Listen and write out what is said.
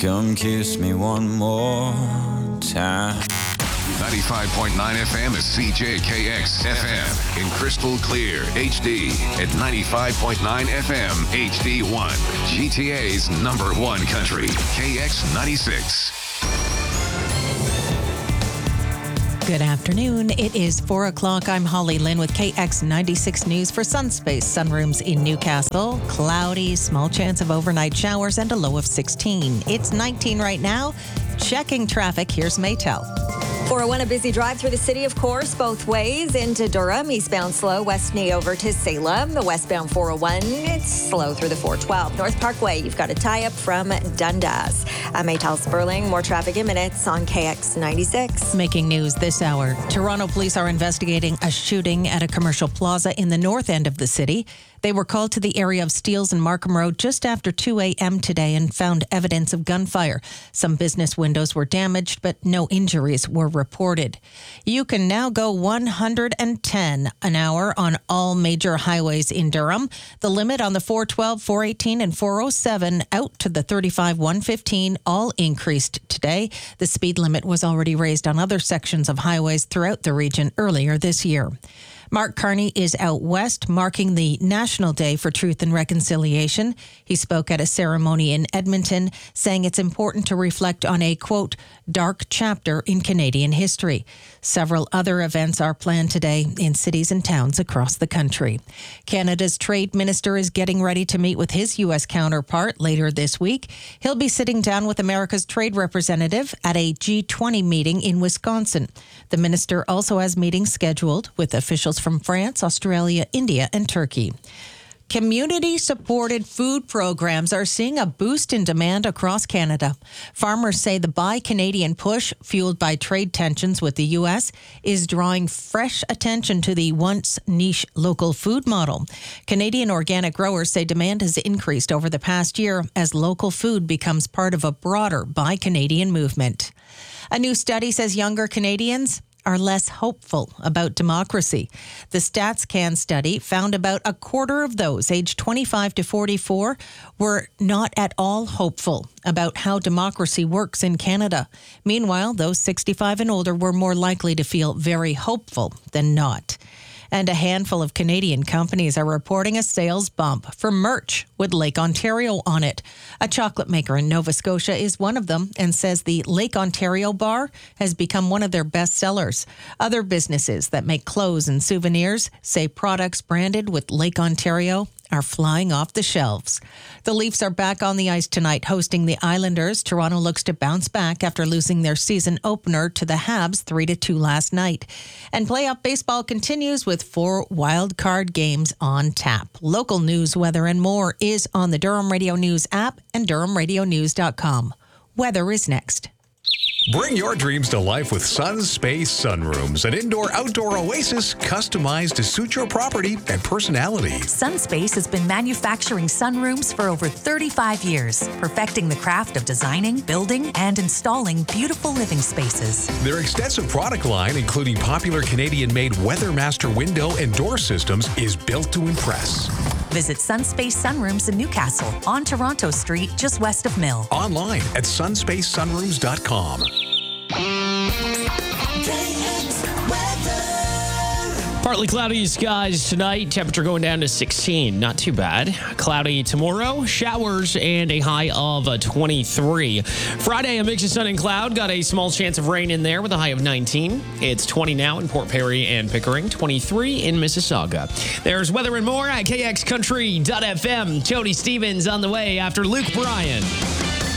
Come kiss me one more time. 95.9 FM is CJKX FM in crystal clear HD at 95.9 FM HD1. GTA's #1 country, KX96. Good afternoon. It is 4 o'clock. I'm Holly Lynn with KX96 News for Sunspace Sunrooms in Newcastle. Cloudy, small chance of overnight showers and a low of 16. It's 19 right now. Checking traffic. Here's Maytel. 401, a busy drive through the city, of course, both ways into Durham. Eastbound slow, West Knee over to Salem. The westbound 401, it's slow through the 412. North Parkway, you've got a tie-up from Dundas. I'm Maytel Sperling. More traffic in minutes on KX96. Making news this hour. Toronto police are investigating a shooting at a commercial plaza in the north end of the city. They were called to the area of Steeles and Markham Road just after 2 a.m. today and found evidence of gunfire. Some business windows were damaged, but no injuries were reported. You can now go 110 an hour on all major highways in Durham. The limit on the 412, 418, and 407 out to the 35, 115 all increased today. The speed limit was already raised on other sections of highways throughout the region earlier this year. Mark Carney is out west, marking the National Day for Truth and Reconciliation. He spoke at a ceremony in Edmonton, saying it's important to reflect on a, quote, dark chapter in Canadian history. Several other events are planned today in cities and towns across the country. Canada's trade minister is getting ready to meet with his U.S. counterpart later this week. He'll be sitting down with America's trade representative at a G20 meeting in Wisconsin. The minister also has meetings scheduled with officials from France, Australia, India, and Turkey. Community-supported food programs are seeing a boost in demand across Canada. Farmers say the Buy Canadian push, fueled by trade tensions with the U.S., is drawing fresh attention to the once niche local food model. Canadian organic growers say demand has increased over the past year as local food becomes part of a broader Buy Canadian movement. A new study says younger Canadians are less hopeful about democracy. The StatsCan study found about a quarter of those aged 25 to 44 were not at all hopeful about how democracy works in Canada. Meanwhile, those 65 and older were more likely to feel very hopeful than not. And a handful of Canadian companies are reporting a sales bump for merch with Lake Ontario on it. A chocolate maker in Nova Scotia is one of them and says the Lake Ontario bar has become one of their best sellers. Other businesses that make clothes and souvenirs say products branded with Lake Ontario are flying off the shelves. The Leafs are back on the ice tonight hosting the Islanders. Toronto looks to bounce back after losing their season opener to the Habs 3-2 last night. And playoff baseball continues with 4 wild card games on tap. Local news, weather, and more is on the Durham Radio News app and DurhamRadioNews.com. Weather is next. Bring your dreams to life with Sunspace Sunrooms, an indoor-outdoor oasis customized to suit your property and personality. Sunspace has been manufacturing sunrooms for over 35 years, perfecting the craft of designing, building, and installing beautiful living spaces. Their extensive product line, including popular Canadian-made WeatherMaster window and door systems, is built to impress. Visit Sunspace Sunrooms in Newcastle on Toronto Street, just west of Mill. Online at sunspacesunrooms.com. Partly cloudy skies tonight. Temperature going down to 16. Not too bad. Cloudy tomorrow. Showers and a high of 23. Friday, a mix of sun and cloud. Got a small chance of rain in there with a high of 19. It's 20 now in Port Perry and Pickering. 23 in Mississauga. There's weather and more at kxcountry.fm. Jody Stevens on the way after Luke Bryan.